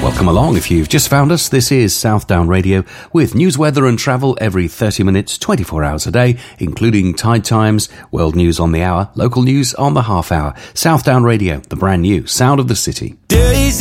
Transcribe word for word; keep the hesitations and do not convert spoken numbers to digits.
Welcome along. If you've just found us, this is Southdown Radio with news, weather and travel every thirty minutes, twenty-four hours a day, including tide times, world news on the hour, local news on the half hour. Southdown Radio, the brand new sound of the city.